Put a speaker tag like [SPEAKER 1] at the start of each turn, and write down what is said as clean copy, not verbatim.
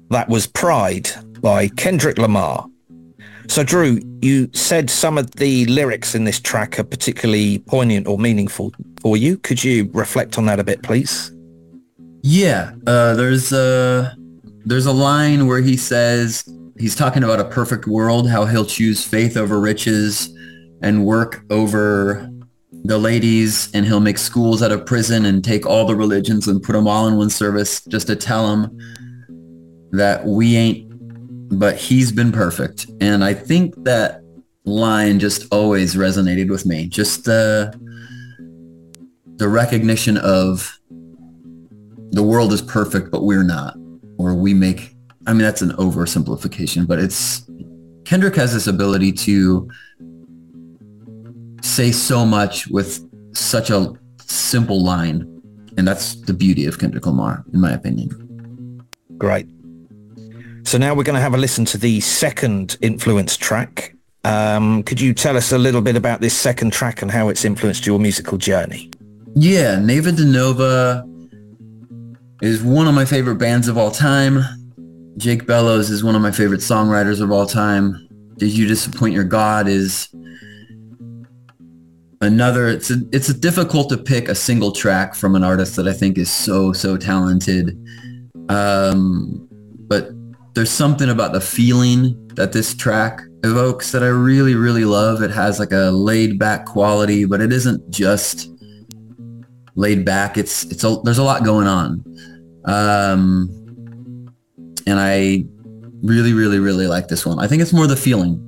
[SPEAKER 1] That was Pride by Kendrick Lamar. So, Drew, you said some of the lyrics in this track are particularly poignant or meaningful for you. Could you reflect on that a bit, please?
[SPEAKER 2] Yeah, there's a line where he says he's talking about a perfect world, how he'll choose faith over riches and work over the ladies, and he'll make schools out of prison and take all the religions and put them all in one service just to tell them that we ain't, but he's been perfect. And I think that line just always resonated with me. Just the recognition of the world is perfect, but we're not, or we make, I mean, that's an oversimplification, but Kendrick has this ability to say so much with such a simple line. And that's the beauty of Kendrick Lamar, in my opinion.
[SPEAKER 1] Great. So now we're going to have a listen to the second influence track. Could you tell us a little bit about this second track and how it's influenced your musical journey?
[SPEAKER 2] Yeah, Neva DeNova is one of my favorite bands of all time. Jake Bellows is one of my favorite songwriters of all time. Did You Disappoint Your God is another. It's difficult to pick a single track from an artist that I think is so talented. But there's something about the feeling that this track evokes that I really love. It has like a laid back quality, but it isn't just laid back. There's a lot going on. And I really like this one. I think it's more the feeling